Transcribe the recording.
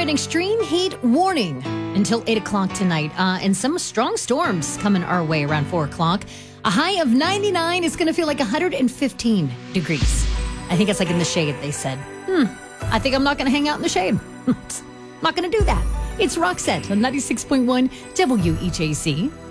an extreme heat warning until 8 o'clock tonight. And some strong storms coming our way around 4 o'clock. A high of 99 is going to feel like 115 degrees. I think it's like in the shade, they said. I think I'm not going to hang out in the shade. I'm not going to do that. It's Roxette on 96.1 WEJC.